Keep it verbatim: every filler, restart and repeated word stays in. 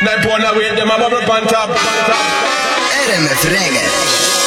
Nine pound a weight, them a bubble pan top. R M F Reggae.